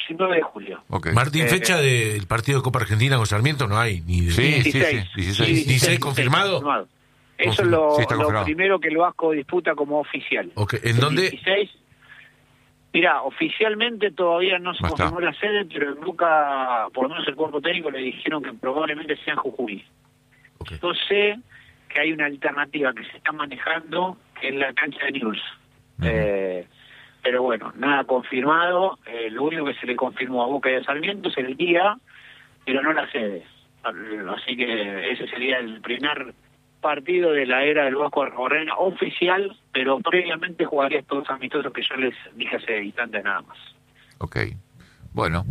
19 de julio. Okay. Martín, fecha del partido de Copa Argentina con Sarmiento no hay. Ni de... Sí, 16. 16 confirmado. Eso es lo primero que el Vasco disputa como oficial. Okay. ¿En dónde? 16. Mira, oficialmente todavía no se confirmó la sede, pero en Boca, por lo menos el cuerpo técnico, le dijeron que probablemente sea en Jujuy. Okay. Yo sé que hay una alternativa que se está manejando, que es la cancha de News. Pero bueno, nada confirmado. Lo único que se le confirmó a Boca y a Sarmiento es el día, pero no la sede. Así que ese sería el primer partido de la era del Vasco Arborena oficial, pero previamente jugaría todos los amistosos que yo les dije hace instantes nada más. Ok. Bueno,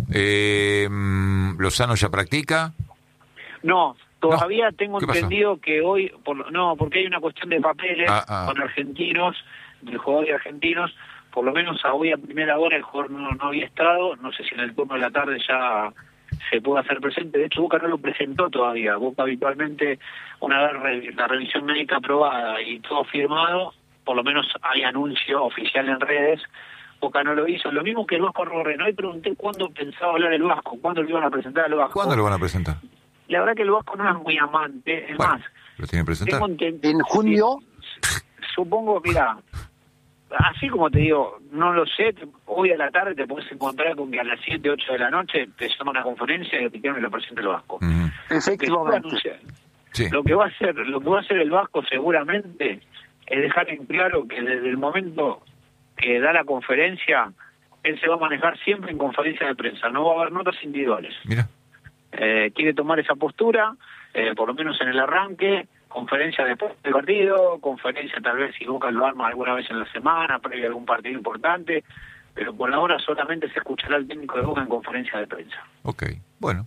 ¿Lozano ya practica? No, todavía tengo ¿Qué pasó? entendido que hoy, porque hay una cuestión de papeles con argentinos, de jugadores argentinos, por lo menos a hoy a primera hora el jugador no había estado, no sé si en el turno de la tarde ya se pudo hacer presente. De hecho, Boca no lo presentó todavía. Boca habitualmente, una vez la revisión médica aprobada y todo firmado, por lo menos hay anuncio oficial en redes, Boca no lo hizo. Lo mismo que el Vasco Arborena. Hoy pregunté cuándo pensaba hablar el Vasco, cuándo lo iban a presentar al Vasco. ¿Cuándo lo van a presentar? La verdad que el Vasco no es muy amante, es más. ¿Lo tienen que presentar? ¿En junio? Supongo, mira, así como te digo, no lo sé, hoy a la tarde te puedes encontrar con que a las 7, 8 de la noche te llama una conferencia y te quieren que lo presente el Vasco. Efectivamente. Sí. Lo que va a hacer el Vasco seguramente es dejar en claro que desde el momento que da la conferencia, él se va a manejar siempre en conferencia de prensa, no va a haber notas individuales. Mira. Quiere tomar esa postura, por lo menos en el arranque, conferencia después del partido, conferencia tal vez si Boca lo arma alguna vez en la semana, previo a algún partido importante, pero por ahora solamente se escuchará al técnico de Boca en conferencia de prensa. Ok, bueno.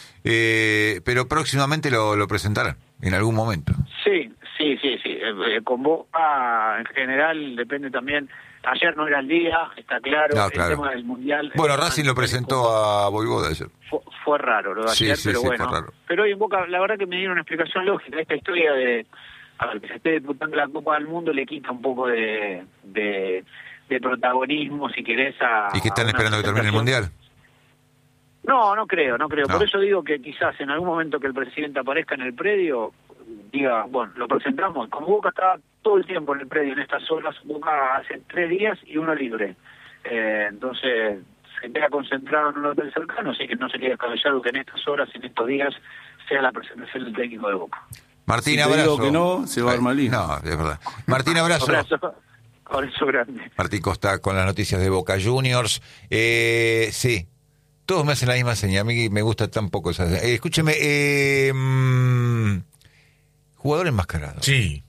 Pero próximamente lo presentarán, en algún momento. Sí. Con Boca en general depende también. Ayer no era el día, está claro, No, el claro. tema del Mundial. Bueno, Racing lo presentó a Voivoda ayer. Fue raro lo de ayer, pero bueno. Fue raro. Pero hoy en Boca, la verdad que me dieron una explicación lógica. Esta historia de que se esté disputando la Copa del Mundo le quita un poco de protagonismo, si querés, ¿Y qué están esperando que termine el Mundial? No creo. Por eso digo que quizás en algún momento que el presidente aparezca en el predio, diga, bueno, lo presentamos. Como Boca estaba todo el tiempo en el predio en estas horas, Boca hace 3 días y uno libre. Entonces se queda concentrado en un hotel cercano, así que no sería descabellado que en estas horas, en estos días, sea la presentación del técnico de Boca. Martín, si abrazo. digo que no, se va a armar lío. No, es verdad. Martín, abrazo. Abrazo grande. Martín Costa con las noticias de Boca Juniors. Sí, todos me hacen la misma señal. A mí me gusta tan poco esa. Escúcheme, jugador enmascarado. Sí.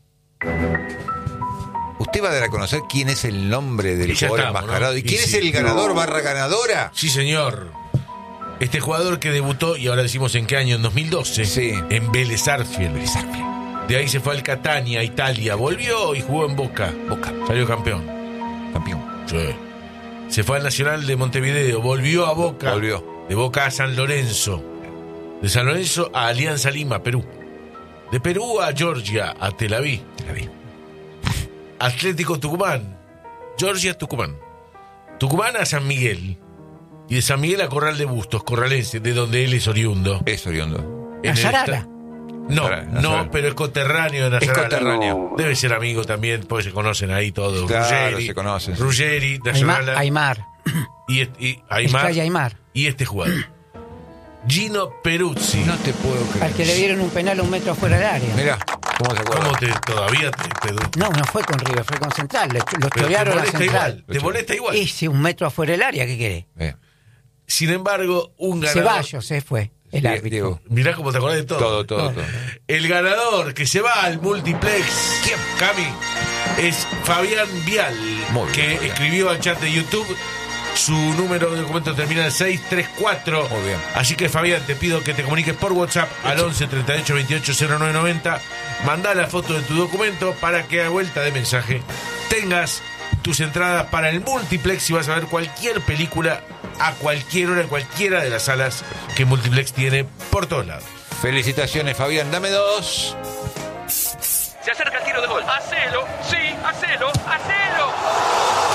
¿Usted va a dar a conocer quién es el nombre del Ya jugador estamos, enmascarado? ¿no? ¿Y quién Y es sí. el ganador barra ganadora? Sí, señor. Este jugador que debutó, y ahora decimos en qué año, en 2012, Sí. en Vélez Sarsfield. De ahí se fue al Catania, Italia, volvió y jugó en Boca. Salió campeón. Sí. Se fue al Nacional de Montevideo, volvió a Boca. De Boca a San Lorenzo. De San Lorenzo a Alianza Lima, Perú. De Perú a Georgia, a Tel Aviv. Atlético Tucumán. Georgia, Tucumán. Tucumán a San Miguel. Y de San Miguel a Corral de Bustos, corralense, de donde él es oriundo. Es oriundo. En Nasarara. No, pero es coterráneo de Nasarara. Es coterráneo. Debe ser amigo también, porque se conocen ahí todos. Claro, Ruggeri, se conocen. Ruggeri, Nasarara. Aymar. Y Aymar. Calle Aymar. Y este jugador. Gino Peruzzi. No te puedo creer. Al que le dieron un penal a 1 metro afuera del área. Mirá, ¿cómo se acuerda? ¿Cómo todavía te No chorearon con River, fue con Central. Lo pero chorearon a molesta Central. igual? ¿Te molesta igual? Y si 1 metro afuera del área, ¿qué querés? Sin embargo, un ganador. Ceballos se fue, el árbitro. Diego. Mirá cómo te acordás de todo. Todo. El ganador que se va al multiplex, ¿quién? Cami, es Fabián Vial, Muy bien, que Fabián. escribió al chat de YouTube. Su número de documento termina en 634. Muy bien. Así que, Fabián, te pido que te comuniques por WhatsApp al 11 38 28 0990. Mandá la foto de tu documento para que a vuelta de mensaje tengas tus entradas para el multiplex y vas a ver cualquier película a cualquier hora en cualquiera de las salas que Multiplex tiene por todos lados. Felicitaciones, Fabián. Dame 2. Se acerca el tiro de gol. ¡Hacelo! ¡Sí! ¡Hacelo! ¡Hacelo!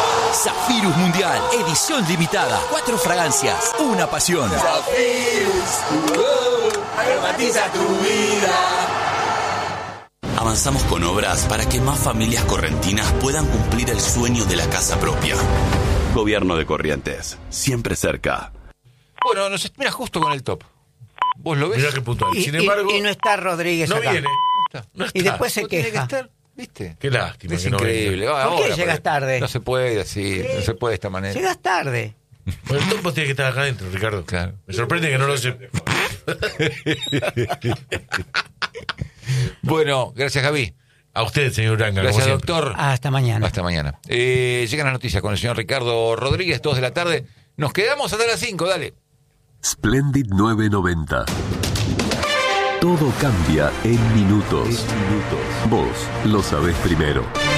Zafirus Mundial, edición limitada. 4 fragancias, una pasión. Zafirus, aromatiza tu vida. Avanzamos con obras para que más familias correntinas puedan cumplir el sueño de la casa propia. Gobierno de Corrientes, siempre cerca. Bueno, mira, justo con el top. ¿Vos lo ves? Mirá qué puntual. Sin embargo, y no está Rodríguez no acá. viene. No está. Y después se Tiene que queja. estar, ¿viste? Qué lástima. Es que increíble. No venga. ¿Por qué Ahora, llegas tarde? No se puede así, no se puede de esta manera. Llegas tarde. Bueno, el top vos tiene que estar acá adentro, Ricardo. Claro. Me sorprende que no lo sepa. Bueno, gracias, Javi. A usted, señor Uranga. Gracias, como doctor. Hasta mañana. Hasta mañana. Llegan las noticias con el señor Ricardo Rodríguez, 2 de la tarde. Nos quedamos hasta las 5, dale. Splendid 990. Todo cambia en minutos. Vos lo sabés primero.